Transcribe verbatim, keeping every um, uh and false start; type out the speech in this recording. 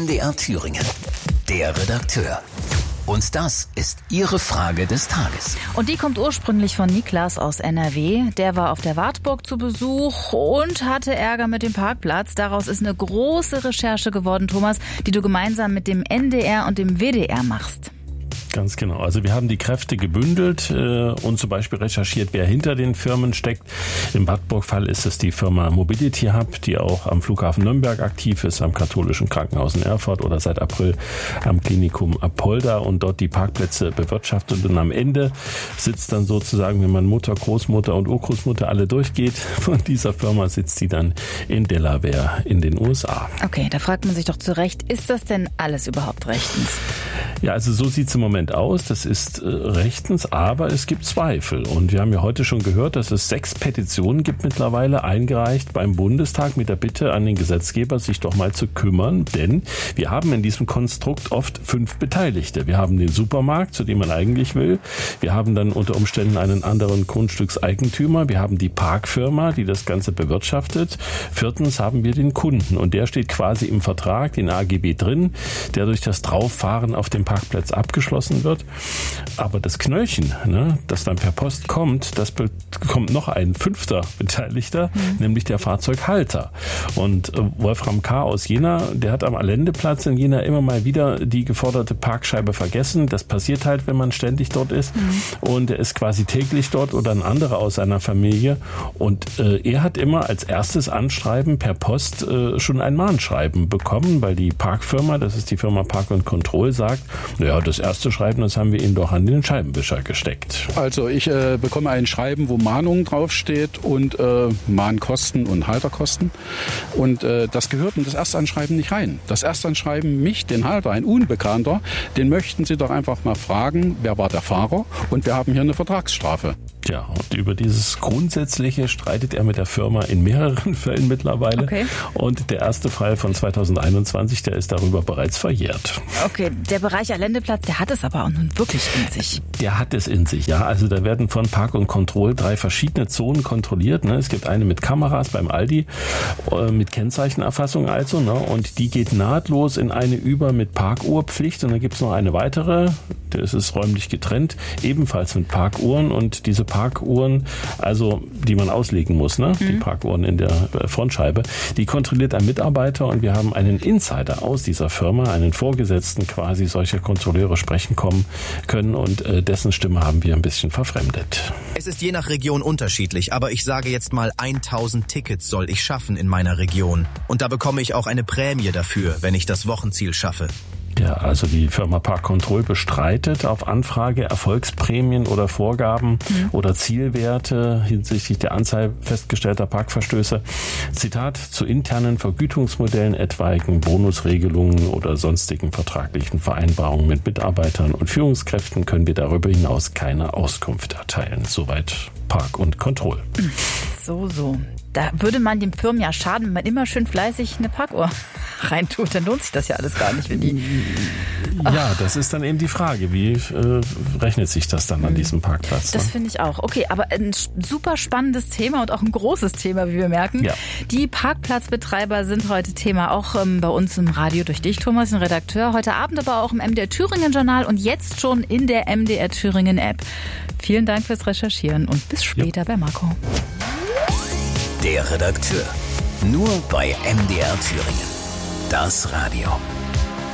M D R Thüringen. Der Redakteur. Und das ist Ihre Frage des Tages. Und die kommt ursprünglich von Niklas aus N R W. Der war auf der Wartburg zu Besuch und hatte Ärger mit dem Parkplatz. Daraus ist eine große Recherche geworden, Thomas, die du gemeinsam mit dem N D R und dem W D R machst. Ganz genau. Also wir haben die Kräfte gebündelt äh, und zum Beispiel recherchiert, wer hinter den Firmen steckt. Im Wartburg-Fall ist es die Firma Mobility Hub, die auch am Flughafen Nürnberg aktiv ist, am katholischen Krankenhaus in Erfurt oder seit April am Klinikum Apolda und dort die Parkplätze bewirtschaftet. Und am Ende sitzt dann sozusagen, wenn man Mutter, Großmutter und Urgroßmutter alle durchgeht, von dieser Firma sitzt die dann in Delaware in den U S A. Okay, da fragt man sich doch zu Recht, ist das denn alles überhaupt rechtens? Ja, also so sieht es im Moment aus. Das ist äh, rechtens, aber es gibt Zweifel. Und wir haben ja heute schon gehört, dass es sechs Petitionen gibt mittlerweile eingereicht beim Bundestag mit der Bitte an den Gesetzgeber, sich doch mal zu kümmern. Denn wir haben in diesem Konstrukt oft fünf Beteiligte. Wir haben den Supermarkt, zu dem man eigentlich will. Wir haben dann unter Umständen einen anderen Grundstückseigentümer. Wir haben die Parkfirma, die das Ganze bewirtschaftet. Viertens haben wir den Kunden. Und der steht quasi im Vertrag, den A G B drin, der durch das Drauffahren auf dem Parkplatz abgeschlossen wird. Aber das Knöllchen, ne, das dann per Post kommt, das bekommt noch ein fünfter Beteiligter, mhm. nämlich der Fahrzeughalter. Und äh, Wolfram K. aus Jena, der hat am Allendeplatz in Jena immer mal wieder die geforderte Parkscheibe vergessen. Das passiert halt, wenn man ständig dort ist. Mhm. Und er ist quasi täglich dort oder ein anderer aus seiner Familie. Und äh, er hat immer als erstes Anschreiben per Post äh, schon ein Mahnschreiben bekommen, weil die Parkfirma, das ist die Firma Park und Control, sagt, naja, das erste Schreiben, das haben wir Ihnen doch an den Scheibenwischer gesteckt. Also ich äh, bekomme ein Schreiben, wo Mahnung draufsteht und äh, Mahnkosten und Halterkosten. Und äh, das gehört in das Erstanschreiben nicht rein. Das Erstanschreiben, mich, den Halter, ein Unbekannter, den möchten Sie doch einfach mal fragen, wer war der Fahrer und wir haben hier eine Vertragsstrafe. Ja, und über dieses Grundsätzliche streitet er mit der Firma in mehreren Fällen mittlerweile. Okay. Und der erste Fall von zweitausendeinundzwanzig, der ist darüber bereits verjährt. Okay, der Bereich Allendeplatz, der hat es aber auch nun wirklich in sich. Der hat es in sich, ja. Also da werden von Park und Control drei verschiedene Zonen kontrolliert. Ne? Es gibt eine mit Kameras beim Aldi, äh, mit Kennzeichenerfassung also. Ne? Und die geht nahtlos in eine über mit Parkuhrpflicht. Und dann gibt es noch eine weitere, das ist räumlich getrennt, ebenfalls mit Parkuhren. Und diese Parkuhren, also die man auslegen muss, ne? Mhm. Die Parkuhren in der Frontscheibe, die kontrolliert ein Mitarbeiter und wir haben einen Insider aus dieser Firma, einen Vorgesetzten quasi, solche Kontrolleure sprechen kommen können und äh, dessen Stimme haben wir ein bisschen verfremdet. Es ist je nach Region unterschiedlich, aber ich sage jetzt mal tausend Tickets soll ich schaffen in meiner Region und da bekomme ich auch eine Prämie dafür, wenn ich das Wochenziel schaffe. Ja, also die Firma Park Control bestreitet auf Anfrage Erfolgsprämien oder Vorgaben mhm. oder Zielwerte hinsichtlich der Anzahl festgestellter Parkverstöße. Zitat, zu internen Vergütungsmodellen, etwaigen Bonusregelungen oder sonstigen vertraglichen Vereinbarungen mit Mitarbeitern und Führungskräften können wir darüber hinaus keine Auskunft erteilen. Soweit Park und Control. So, so. Da würde man den Firmen ja schaden, wenn man immer schön fleißig eine Parkuhr reintut. Dann lohnt sich das ja alles gar nicht, wenn die... Ja, das ist dann eben die Frage, wie äh, rechnet sich das dann an diesem Parkplatz? Das ne? finde ich auch. Okay, aber ein super spannendes Thema und auch ein großes Thema, wie wir merken. Ja. Die Parkplatzbetreiber sind heute Thema auch ähm, bei uns im Radio durch dich, Thomas, ein Redakteur. Heute Abend aber auch im M D R Thüringen Journal und jetzt schon in der M D R Thüringen App. Vielen Dank fürs Recherchieren und bis später ja. bei Marco. Der Redakteur. Nur bei M D R Thüringen. Das Radio.